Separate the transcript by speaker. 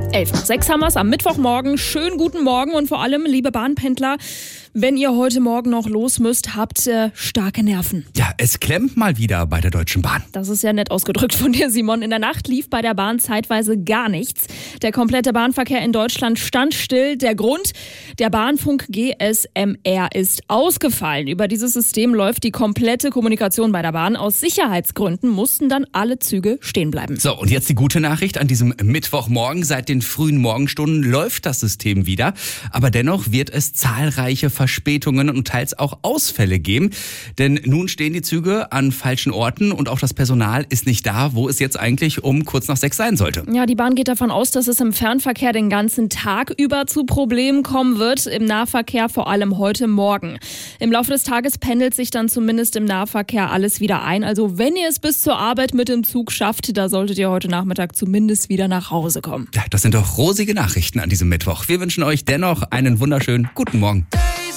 Speaker 1: 5:11 haben wir es am Mittwochmorgen. Schönen guten Morgen und vor allem, liebe Bahnpendler, wenn ihr heute Morgen noch los müsst, habt starke Nerven.
Speaker 2: Ja, es klemmt mal wieder bei der Deutschen Bahn.
Speaker 1: Das ist ja nett ausgedrückt von dir, Simon. In der Nacht lief bei der Bahn zeitweise gar nichts. Der komplette Bahnverkehr in Deutschland stand still. Der Grund, der Bahnfunk GSMR ist ausgefallen. Über dieses System läuft die komplette Kommunikation bei der Bahn. Aus Sicherheitsgründen mussten dann alle Züge stehen bleiben.
Speaker 2: So, und jetzt die gute Nachricht an diesem Mittwochmorgen. Seit den frühen Morgenstunden läuft das System wieder. Aber dennoch wird es zahlreiche Verspätungen und teils auch Ausfälle geben. Denn nun stehen die Züge an falschen Orten und auch das Personal ist nicht da, wo es jetzt eigentlich um kurz nach 6 sein sollte.
Speaker 1: Ja, die Bahn geht davon aus, dass es im Fernverkehr den ganzen Tag über zu Problemen kommen wird. Im Nahverkehr vor allem heute Morgen. Im Laufe des Tages pendelt sich dann zumindest im Nahverkehr alles wieder ein. Also wenn ihr es bis zur Arbeit mit dem Zug schafft, da solltet ihr heute Nachmittag zumindest wieder nach Hause kommen.
Speaker 2: Ja, das sind doch rosige Nachrichten an diesem Mittwoch. Wir wünschen euch dennoch einen wunderschönen guten Morgen.